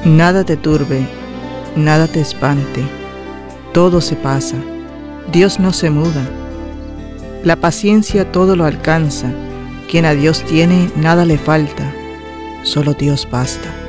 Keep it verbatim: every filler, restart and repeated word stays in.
Nada te turbe, nada te espante, todo se pasa, Dios no se muda. La paciencia todo lo alcanza, quien a Dios tiene nada le falta, solo Dios basta.